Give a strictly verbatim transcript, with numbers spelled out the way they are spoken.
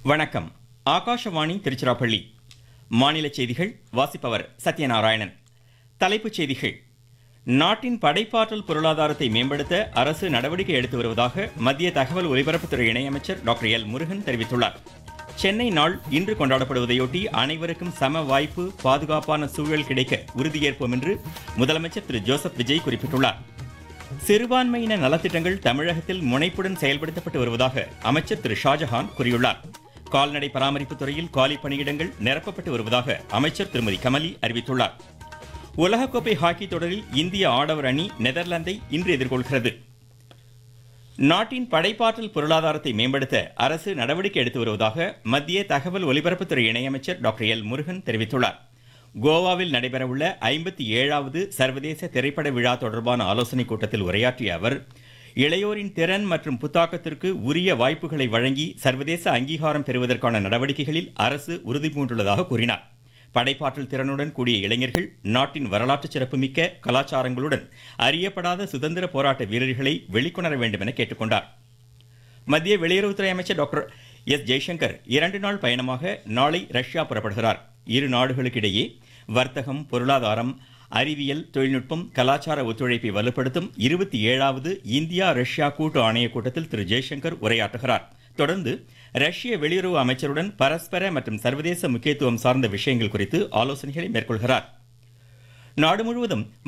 வணக்கம். ஆகாஷவாணி திருச்சிராப்பள்ளி. மாநில செய்திகள் வாசிப்பவர் சத்யநாராயணன். தலைப்புச் செய்திகள். நாட்டின் படைப்பாற்றல் பொருளாதாரத்தை மேம்படுத்த அரசு நடவடிக்கை எடுத்து வருவதாக மத்திய தகவல் ஒலிபரப்புத்துறை இணையமைச்சர் டாக்டர் எல் முருகன் தெரிவித்துள்ளார். சென்னை நாள் இன்று கொண்டாடப்படுவதையொட்டி அனைவருக்கும் சம வாய்ப்பு, பாதுகாப்பான சூழல் கிடைக்க உறுதியேற்போம் என்று முதலமைச்சர் திரு ஜோசப் விஜய் குறிப்பிட்டுள்ளார். சிறுபான்மையின நலத்திட்டங்கள் தமிழகத்தில் முனைப்புடன் செயல்படுத்தப்பட்டு வருவதாக அமைச்சர் திரு ஷாஜஹான் கூறியுள்ளார். கால்நடை பராமரிப்பு துறையில் காலி பணியிடங்கள் நிரப்பப்பட்டு வருவதாக அமைச்சர் திருமதி கமலி அறிவித்துள்ளார். உலகக்கோப்பை ஹாக்கி தொடரில் இந்திய ஆடவர் அணி நெதர்லாந்தை இன்று எதிர்கொள்கிறது. நாட்டின் படைப்பாற்றல் பொருளாதாரத்தை மேம்படுத்த அரசு நடவடிக்கை எடுத்து வருவதாக மத்திய தகவல் ஒலிபரப்புத்துறை இணையமைச்சர் டாக்டர் எல் முருகன் தெரிவித்துள்ளார். கோவாவில் நடைபெறவுள்ள ஐம்பத்தி ஏழாவது சர்வதேச திரைப்பட விழா தொடர்பான ஆலோசனைக் கூட்டத்தில் உரையாற்றிய அவர், இளையோரின் திறன் மற்றும் புத்தாக்கத்திற்கு உரிய வாய்ப்புகளை வழங்கி சர்வதேச அங்கீகாரம் பெறுவதற்கான நடவடிக்கைகளில் அரசு உறுதிபூண்டுள்ளதாக கூறினார். படைப்பாற்றல் திறனுடன் கூடிய இளைஞர்கள் நாட்டின் வரலாற்று சிறப்புமிக்க கலாச்சாரங்களுடன் அறியப்படாத சுதந்திர போராட்ட வீரர்களை வெளிக்கொணர வேண்டும் என கேட்டுக்கொண்டார். மத்திய வெளியுறவுத்துறை அமைச்சர் டாக்டர் எஸ் ஜெய்சங்கர் இரண்டு நாள் பயணமாக நாளை ரஷ்யா புறப்படுகிறார். இரு நாடுகளுக்கிடையே வர்த்தகம், பொருளாதாரம், அறிவியல், தொழில்நுட்பம், கலாச்சார ஒத்துழைப்பை வலுப்படுத்தும் இருபத்தி ஏழாவது இந்தியா ரஷ்யா கூட்டு ஆணைய கூட்டத்தில் திரு ஜெய்சங்கர் உரையாற்றுகிறார். தொடர்ந்து ரஷ்ய வெளியுறவு அமைச்சருடன் பரஸ்பர மற்றும் சர்வதேச முக்கியத்துவம் சார்ந்த விஷயங்கள் குறித்து ஆலோசனைகளை மேற்கொள்கிறார். நாடு முழுவதும்